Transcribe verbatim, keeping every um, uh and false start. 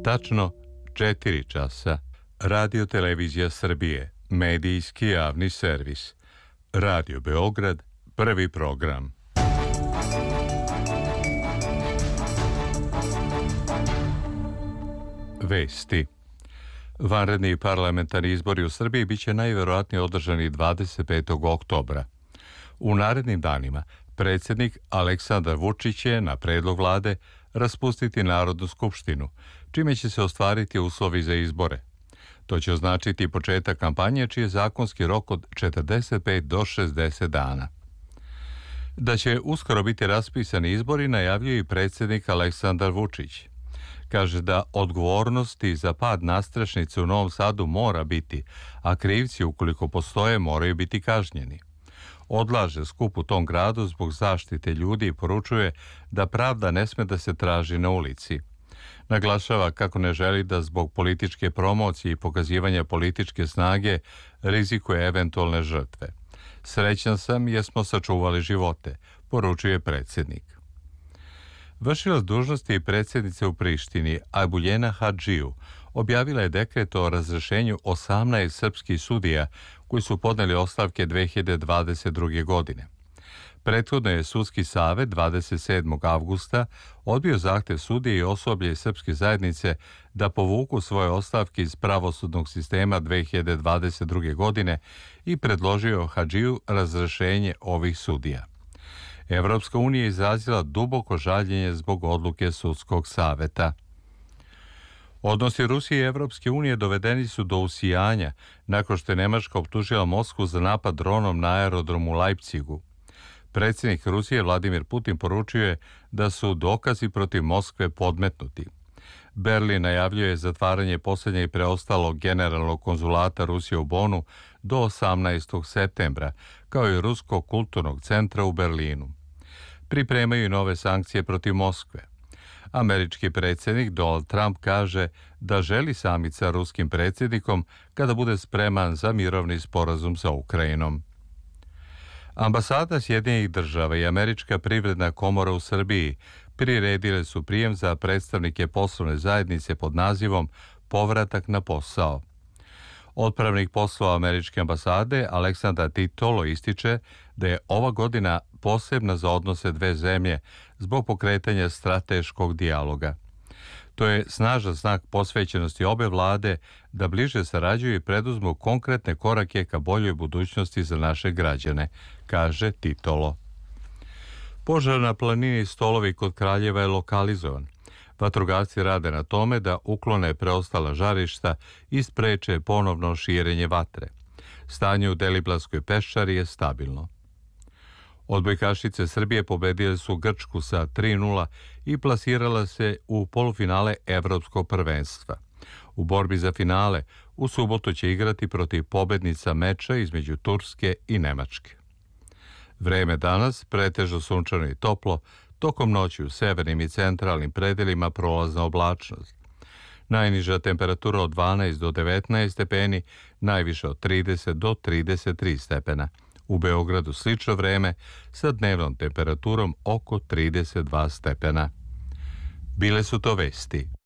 tačno četiri časa. Radio Televizija Srbije, medijski javni servis. Radio Beograd, prvi program. Vesti. Vanredni parlamentarni izbori u Srbiji biće najverovatnije održani dvadeset petog oktobra. U narednim danima predsjednik Aleksandar Vučić će, na predlog vlade, raspustiti Narodnu skupštinu, čime će se ostvariti uslovi za izbore. To će označiti početak kampanje, čiji je zakonski rok od četrdeset pet do šezdeset dana. Da će uskoro biti raspisani izbori, najavljuje i predsjednik Aleksandar Vučić. Kaže da odgovornosti za pad nadstrešnice u Novom Sadu mora biti, a krivci, ukoliko postoje, moraju biti kažnjeni. Odlaže skup u tom gradu zbog zaštite ljudi i poručuje da pravda ne sme da se traži na ulici. Naglašava kako ne želi da zbog političke promocije i pokazivanja političke snage rizikuje eventualne žrtve. Srećan sam jer smo sačuvali živote, poručuje predsjednik. Vršilac dužnosti predsjednice u Prištini, Ajbuljena Hadžiju, objavila je dekret o razrešenju osamnaest srpskih sudija koji su podneli ostavke dve hiljade dvadeset druge. godine. Prethodno je Sudski savet dvadeset sedmog avgusta odbio zahtev sudije i osoblje srpske zajednice da povuku svoje ostavke iz pravosudnog sistema dve hiljade dvadeset druge. godine i predložio Hadžiju razrešenje ovih sudija. Evropska unija je izrazila duboko žaljenje zbog odluke Sudskog saveta. Odnosi Rusije i Evropske unije dovedeni su do usijanja nakon što je Nemačka optužila Moskvu za napad dronom na aerodromu u Leipzigu. Predsjednik Rusije Vladimir Putin poručuje da su dokazi protiv Moskve podmetnuti. Berlin najavljuje zatvaranje posljednjeg preostalog generalnog konzulata Rusije u Bonu do osamnaestog septembra, kao i Ruskog kulturnog centra u Berlinu. Pripremaju i nove sankcije protiv Moskve. Američki predsjednik Donald Trump kaže da želi samit sa ruskim predsjednikom kada bude spreman za mirovni sporazum sa Ukrajinom. Ambasada Sjedinjenih država i Američka privredna komora u Srbiji priredile su prijem za predstavnike poslovne zajednice pod nazivom Povratak na posao. Otpravnik poslova Američke ambasade Aleksandar Titolo ističe da je ova godina posebna za odnose dve zemlje zbog pokretanja strateškog dijaloga. To je snažan znak posvećenosti obe vlade da bliže sarađuju i preduzmu konkretne korake ka boljoj budućnosti za naše građane, kaže Titolo. Požar na planini Stolovi kod Kraljeva je lokalizovan. Vatrogasci rade na tome da uklone preostala žarišta i spreče ponovno širenje vatre. Stanje u Deliblatskoj peščari je stabilno. Odbojkašice Srbije pobedile su Grčku sa tri nula i plasirala se u polufinale Evropskog prvenstva. U borbi za finale u subotu će igrati protiv pobednica meča između Turske i Nemačke. Vreme danas pretežno sunčano i toplo, tokom noći u severnim i centralnim predelima prolazna oblačnost. Najniža temperatura od dvanaest do devetnaest stepeni, najviše od trideset do trideset tri stepena. U Beogradu slično vreme sa dnevnom temperaturom oko trideset dva stepena. Bile su to vesti.